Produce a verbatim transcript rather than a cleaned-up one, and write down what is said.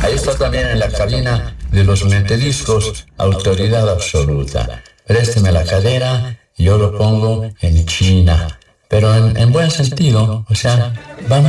Ahí está también en la cabina de los metediscos, autoridad absoluta. Présteme la cadera, yo lo pongo en China. Pero en, en buen sentido, o sea, vamos